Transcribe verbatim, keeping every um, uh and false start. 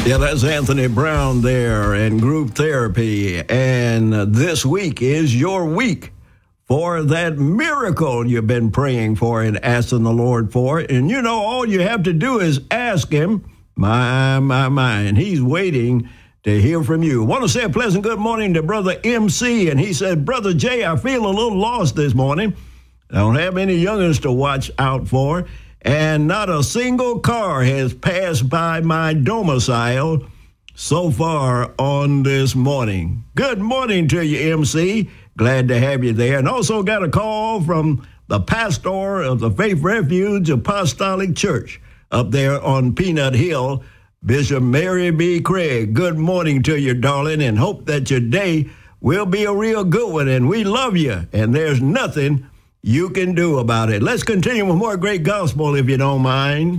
Yeah, that's Anthony Brown there and group therapy. And uh, this week is your week for that miracle you've been praying for and asking the Lord for. And you know, all you have to do is ask him, my, my, my, and he's waiting to hear from you. I want to say a pleasant good morning to Brother M C. And he said, Brother Jay, I feel a little lost this morning. I don't have any youngins to watch out for. And not a single car has passed by my domicile so far on this morning. Good morning to you, M C. Glad to have you there. And also got a call from the pastor of the Faith Refuge Apostolic Church up there on Peanut Hill, Bishop Mary B. Craig. Good morning to you, darling, and hope that your day will be a real good one. And we love you, and there's nothing you can do about it. Let's continue with more great gospel if you don't mind.